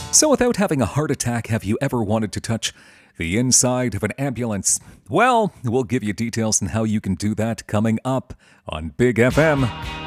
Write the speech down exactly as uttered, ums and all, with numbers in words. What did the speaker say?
So, without having a heart attack, have you ever wanted to touch the inside of an ambulance? Well, we'll give you details on how you can do that coming up on Big F M.